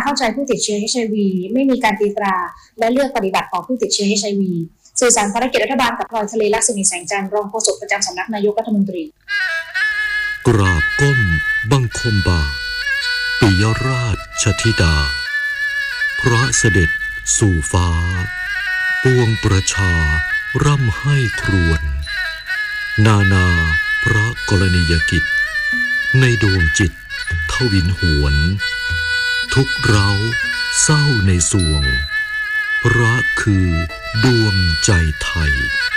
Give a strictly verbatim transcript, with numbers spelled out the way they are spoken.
เข้าใจผู้ติดเชื้อ เอช ไอ วี ไม่มีการตีตราและเลือกปฏิบัติต่อผู้ติดเชื้อ เอช ไอ วี สื่อสารภารกิจรัฐบาลกับพลอยทะเลลักษมีแสงจันทร์รองโฆษกประจำสำนักนายกรัฐมนตรีกราบก้มบังคมบาทปิยราชธิดาพระเสด็จสู่ฟ้าปวงประชาร่ำให้ครวญนานาพระกรณียกิจในดวงจิตทวินหวนทุกเร้าเศร้าในสวงพระคือดวงใจไทย